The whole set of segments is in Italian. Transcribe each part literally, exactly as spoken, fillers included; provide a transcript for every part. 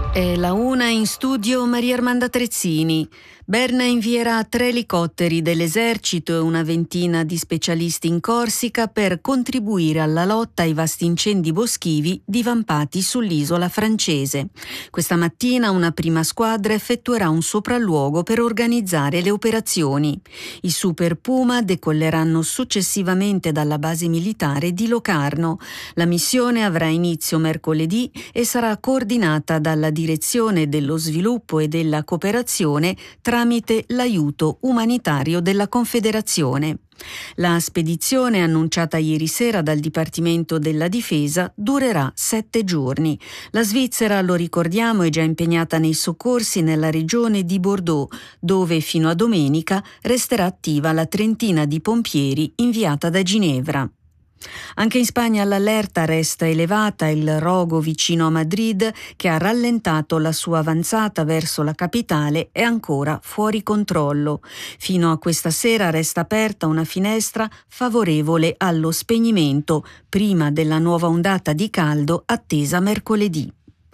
È la una, in studio Maria Armanda Trezzini. Berna invierà tre elicotteri dell'esercito e una ventina di specialisti in Corsica per contribuire alla lotta ai vasti incendi boschivi divampati sull'isola francese. Questa mattina una prima squadra effettuerà un sopralluogo per organizzare le operazioni. I Super Puma decolleranno successivamente dalla base militare di Locarno. La missione avrà inizio mercoledì e sarà coordinata dalla Direzione dello Sviluppo e della Cooperazione tramite l'aiuto umanitario della Confederazione. La spedizione, annunciata ieri sera dal Dipartimento della Difesa, durerà sette giorni. La Svizzera, lo ricordiamo, è già impegnata nei soccorsi nella regione di Bordeaux, dove fino a domenica resterà attiva la trentina di pompieri inviata da Ginevra. Anche in Spagna l'allerta resta elevata. Il rogo vicino a Madrid, che ha rallentato la sua avanzata verso la capitale, è ancora fuori controllo. Fino a questa sera resta aperta una finestra favorevole allo spegnimento, prima della nuova ondata di caldo attesa mercoledì.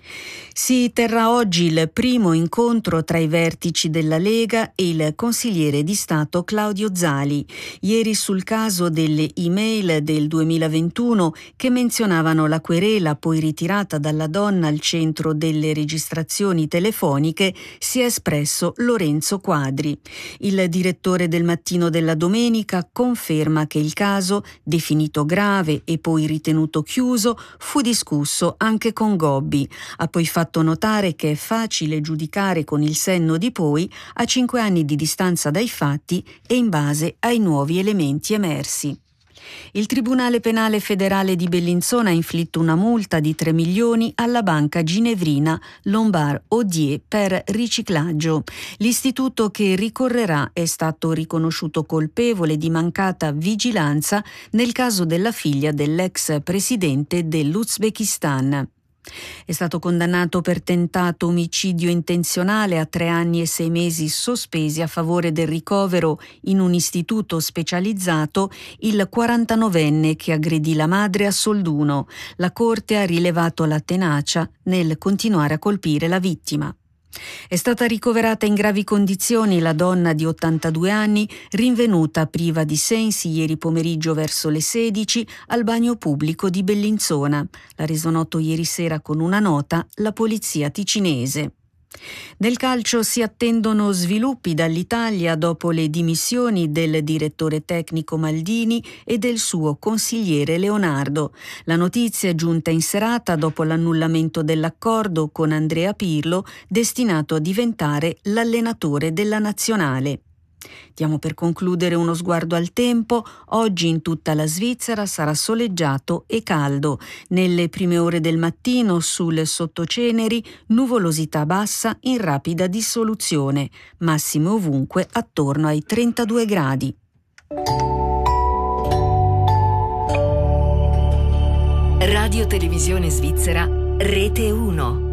Si terrà oggi il primo incontro tra i vertici della Lega e il consigliere di Stato Claudio Zali. Ieri sul caso delle email del duemilaventuno che menzionavano la querela poi ritirata dalla donna al centro delle registrazioni telefoniche si è espresso Lorenzo Quadri. Il direttore del Mattino della Domenica conferma che il caso, definito grave e poi ritenuto chiuso, fu discusso anche con Gobbi. Ha poi fatto notare che è facile giudicare con il senno di poi a cinque anni di distanza dai fatti e in base ai nuovi elementi emersi. Il Tribunale Penale Federale di Bellinzona ha inflitto una multa di tre milioni alla banca ginevrina Lombard Odier per riciclaggio. L'istituto che ricorrerà è stato riconosciuto colpevole di mancata vigilanza nel caso della figlia dell'ex presidente dell'Uzbekistan. È stato condannato per tentato omicidio intenzionale a tre anni e sei mesi sospesi a favore del ricovero in un istituto specializzato il quarantanovenne che aggredì la madre a Solduno. La Corte ha rilevato la tenacia nel continuare a colpire la vittima. È stata ricoverata in gravi condizioni la donna di ottantadue anni, rinvenuta priva di sensi ieri pomeriggio verso le sedici al bagno pubblico di Bellinzona. L'ha reso noto ieri sera con una nota la polizia ticinese. Nel calcio si attendono sviluppi dall'Italia dopo le dimissioni del direttore tecnico Maldini e del suo consigliere Leonardo. La notizia è giunta in serata dopo l'annullamento dell'accordo con Andrea Pirlo, destinato a diventare l'allenatore della nazionale. Diamo per concludere uno sguardo al tempo. Oggi in tutta la Svizzera sarà soleggiato e caldo. Nelle prime ore del mattino sul sottoceneri nuvolosità bassa in rapida dissoluzione, massime ovunque attorno ai trentadue gradi. Radio Televisione Svizzera, Rete uno.